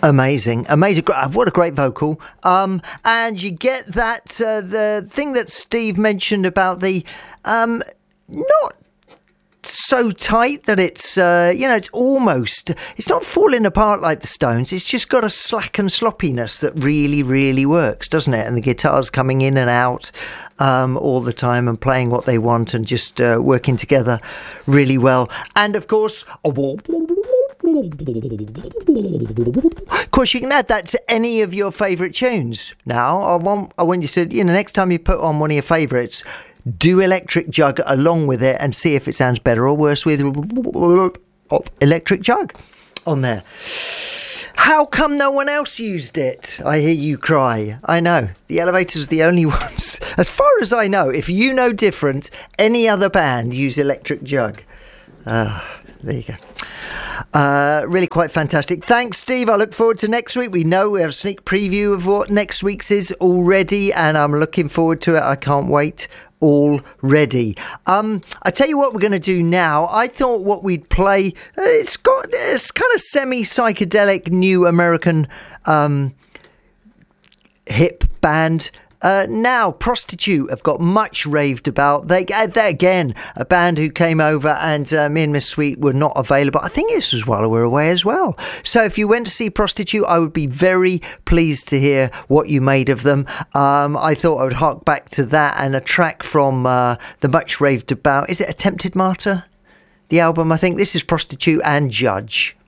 Amazing. What a great vocal. And you get that, the thing that Steve mentioned about the, not so tight that it's, it's not falling apart like the Stones. It's just got a slack and sloppiness that really, really works, doesn't it? And the guitars coming in and out all the time and playing what they want and just working together really well. And of course, you can add that to any of your favourite tunes. Now, I want you to, next time you put on one of your favourites, do Electric Jug along with it and see if it sounds better or worse with Electric Jug on there. How come no one else used it? I hear you cry. I know. The Elevators are the only ones. As far as I know, if you know different, any other band use Electric Jug. There you go. Really quite fantastic. Thanks, Steve. I look forward to next week. We know we have a sneak preview of what next week's is already, and I'm looking forward to it. I can't wait already. I tell you what we're going to do now. I thought what we'd play, it's kind of semi-psychedelic new American hip band. Now, Prostitute have got much raved about. They're again a band who came over, and me and Miss Sweet were not available. I think this was while we were away as well. So if you went to see Prostitute, I would be very pleased to hear what you made of them. I thought I would hark back to that and a track from the much raved about. Is it Attempted Martyr? The album, I think. This is Prostitute and Judge.